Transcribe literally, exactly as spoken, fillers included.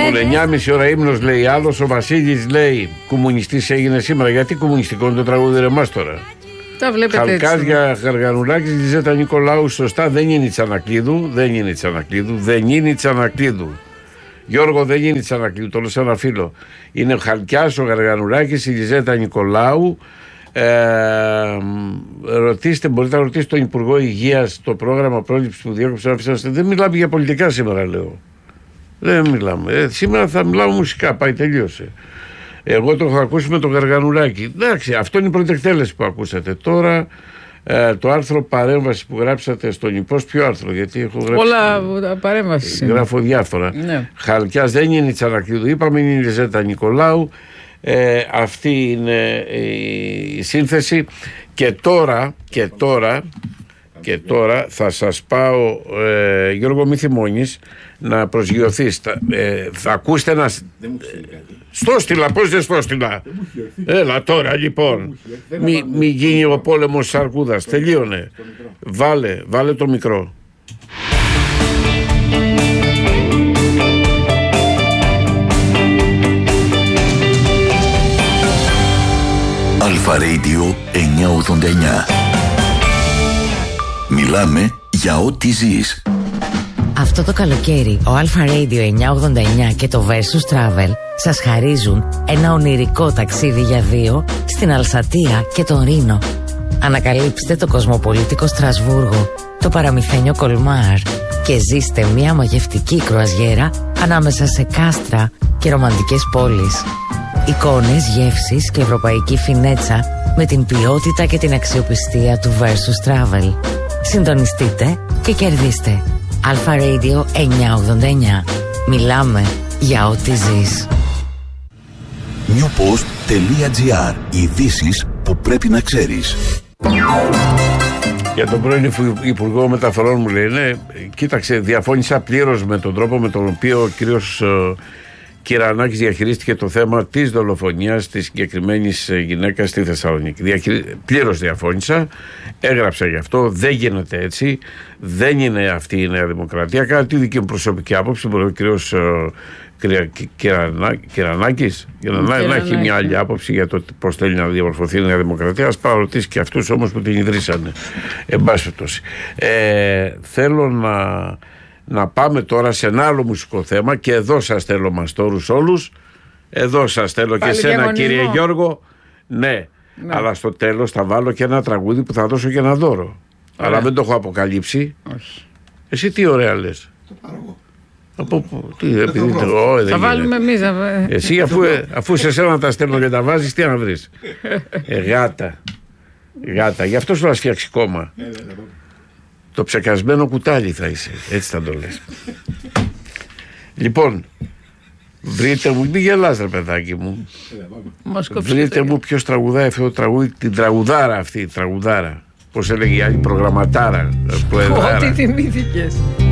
Λοιπόν, εννιά και μισή ώρα ύμνος λέει άλλος. Ο Βασίλης λέει κομμουνιστής έγινε σήμερα. Γιατί κομμουνιστικό είναι το τραγούδι, ρε μας τώρα. Τα βλέπετε έτσι. Χαλκάζια Γαργανουλάκης, Λιζέτα Νικολάου, σωστά. Δεν είναι η Τσανακλείδου. Δεν είναι η Τσανακλείδου. Δεν είναι η Τσανακλείδου. Γιώργο, δεν είναι η Τσανακλείδου. Το λέω σε ένα φίλο. Είναι ο Χαλκιάς, ο Γαργανουλάκης, η Λιζέτα Νικολάου. Ε, ρωτήστε, μπορείτε να ρωτήσετε τον Υπουργό Υγείας το πρόγραμμα πρόληψης που διέκοψε. Δεν μιλάμε για πολιτικά σήμερα, λέω. Δεν μιλάμε. Ε, σήμερα θα μιλάω μουσικά. Πάει, τελείωσε. Εγώ το έχω ακούσει με τον Γαργανουλάκη. Εντάξει, αυτό είναι η πρώτη εκτέλεση που ακούσατε. Τώρα ε, το άρθρο παρέμβαση που γράψατε στον Υπός, ποιο άρθρο, γιατί έχω γράψει. Όλα παρέμβαση. Γράφω διάφορα. Ναι. Χαλκιάς δεν είναι η Τσανακλείδου, είπαμε, είναι η Λιζέτα Νικολάου. Ε, αυτή είναι η σύνθεση. Και τώρα, και τώρα, και τώρα θα σας πάω, ε, Γιώργο, μη θυμώνεις, να προσγειωθείς. Ε, θα ακούσετε ένα... Στο στείλα, πώς δεν στο στείλα. Έλα τώρα λοιπόν. Μη, μη γίνει ο πόλεμος της Αρκούδας. Τελείωνε. Βάλε, βάλε το μικρό. Αλφα Radio εννιακόσια ογδόντα εννιά. Μιλάμε για ό,τι ζεις. Αυτό το καλοκαίρι ο Αλφα Radio εννιακόσια ογδόντα εννιά και το Versus Travel σας χαρίζουν ένα ονειρικό ταξίδι για δύο στην Αλσατία και τον Ρήνο. Ανακαλύψτε το κοσμοπολίτικο Στρασβούργο, το παραμυθένιο Κολμάρ και ζήστε μια μαγευτική κρουαζιέρα ανάμεσα σε κάστρα και ρομαντικές πόλεις. Εικόνες, γεύσεις και ευρωπαϊκή φινέτσα με την ποιότητα και την αξιοπιστία του Versus Travel. Συντονιστείτε και κερδίστε. Αλφα Radio εννιακόσια ογδόντα εννιά. Μιλάμε για ό,τι ζεις. νιουποστ τελεία τζι άρ. Ειδήσεις που πρέπει να ξέρεις. Για τον πρώην Υπουργό Μεταφορών μου λέει, ναι, κοίταξε, διαφώνησα πλήρως με τον τρόπο με τον οποίο ο κύριος Κυρανάκης διαχειρίστηκε το θέμα της δολοφονίας της συγκεκριμένης γυναίκας στη Θεσσαλονίκη. Διαχειρι... Πλήρως διαφώνησα, έγραψα γι' αυτό, δεν γίνεται έτσι, δεν είναι αυτή η Νέα Δημοκρατία. Κατά τη δική μου προσωπική άποψη, μπορεί ο κύριος Κυρανάκης να έχει μια άλλη άποψη για το πώς θέλει να διαμορφωθεί η Νέα Δημοκρατία. Ας πάω ρωτήσει και αυτούς όμως που την ιδρύσανε. Εν πάση περιπτώσει. Ε, θέλω να... να πάμε τώρα σε ένα άλλο μουσικό θέμα και εδώ σας θέλω μαστόρους όλους, εδώ σας θέλω πάλι και σένα κύριε Γιώργο, ναι, ναι, αλλά στο τέλος θα βάλω και ένα τραγούδι που θα δώσω και ένα δώρο. Ωραία. Αλλά δεν το έχω αποκαλύψει. Όχι. Εσύ τι ωραία λες. Το πάρω εγώ. Από πού, τι, επειδή το, ό, θα βάλουμε εμείς. Εσύ αφού, αφού σε σένα τα στέλνω και τα βάζεις, τι να βρεις. ε, γάτα, γάτα, γι' αυτό σου να φτιάξει κόμμα. Το ψεκασμένο κουτάλι θα είσαι. Έτσι θα το λες. Λοιπόν, βρείτε μου, μην γελάς ρε παιδάκι μου. Βρείτε μου ποιος τραγουδάει αυτό το τραγούδι, την τραγουδάρα αυτή, τραγουδάρα. Πώς έλεγε η άλλη, προγραμματάρα. Ό,τι θυμήθηκες.